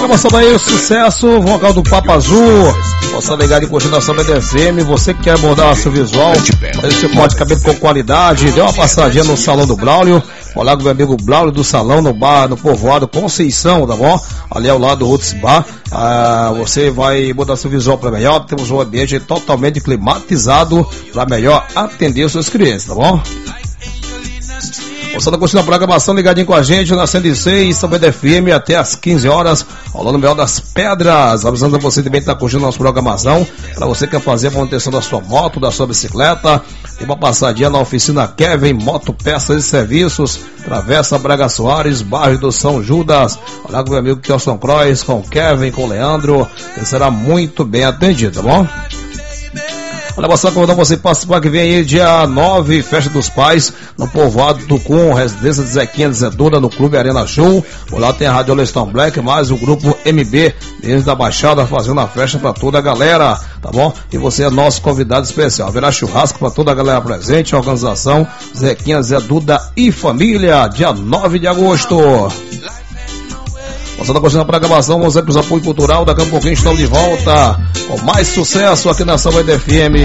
Bora mostrar aí o sucesso vocal do Papa Azul. Possa ligar de continuação da BDFM. Você que quer abordar seu visual, fazer seu corte de cabelo com qualidade, dê uma passadinha no salão do Braulio. Olá com o meu amigo Braulio do salão no bar, no povoado Conceição, tá bom? Ali ao lado do Roots Bar. Você vai mudar seu visual para melhor. Temos um ambiente totalmente climatizado para melhor atender os seus clientes, tá bom? Você está curtindo a programação, ligadinho com a gente na 106, São Bento FM, até às 15 horas, rolando o Mel das Pedras. Avisando a você também que está curtindo a nossa programação. Para você que quer fazer a manutenção da sua moto, da sua bicicleta, tem uma passadinha na oficina Kevin, Moto Peças e Serviços, Travessa Braga Soares, bairro do São Judas. Olha com o meu amigo Kelson Croix, com o Kevin, com o Leandro, ele será muito bem atendido, tá bom? Olha, passando convidando você para participar, que vem aí dia 9, Festa dos Pais, no povoado do Tucum, residência de Zequinha de Zeduna, no Clube Arena Show. Por lá tem a Rádio Lestão Black, mais o grupo MB, desde da Baixada, fazendo a festa para toda a galera, tá bom? E você é nosso convidado especial. Haverá churrasco para toda a galera presente, a organização Zequinha Zeduda e Família, dia 9 de agosto. Você está curtindo a programação, vamos para o apoio cultural, daqui a pouquinho estamos de volta com mais sucesso aqui na São Bento FM.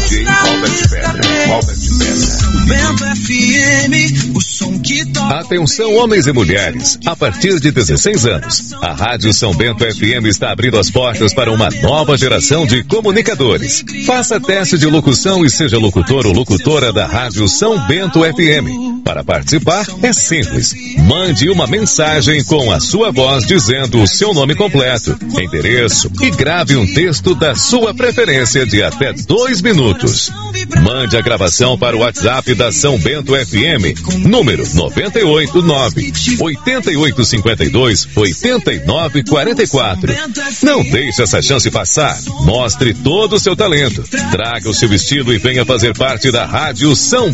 Atenção, homens e mulheres, a partir de 16 anos, a Rádio São Bento FM está abrindo as portas para uma nova geração de comunicadores. Faça teste de locução e seja locutor ou locutora da Rádio São Bento FM. Para participar, é simples. Mande uma mensagem com a sua voz dizendo o seu nome completo, endereço e grave um texto da sua preferência de até 2 minutos. Mande a gravação para o WhatsApp da São Bento FM, número 989-8852-8944. Não deixe essa chance passar. Mostre todo o seu talento. Traga o seu estilo e venha fazer parte da Rádio São